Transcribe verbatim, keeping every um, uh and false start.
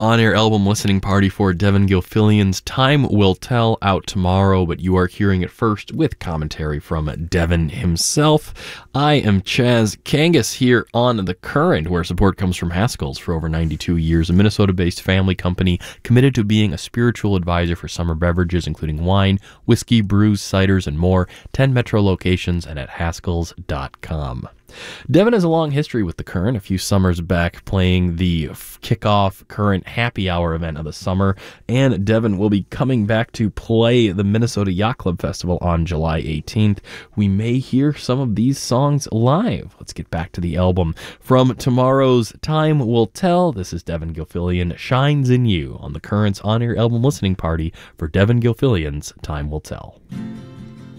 On-air album listening party for Devon Gilfillian's Time Will Tell, out tomorrow, but you are hearing it first with commentary from Devon himself. I am Chaz Kangas here on The Current, where support comes from Haskell's. For over ninety-two years, a Minnesota-based family company committed to being a spiritual advisor for summer beverages, including wine, whiskey, brews, ciders, and more. ten Metro locations and at haskells dot com. Devon has a long history with The Current, a few summers back playing the kickoff Current Happy Hour event of the summer, and Devon will be coming back to play the Minnesota Yacht Club Festival on July eighteenth. We may hear some of these songs live. Let's get back to the album. From tomorrow's Time Will Tell, this is Devon Gilfillian, Shines in You, on The Current's on-air album listening party for Devon Gilfillian's Time Will Tell.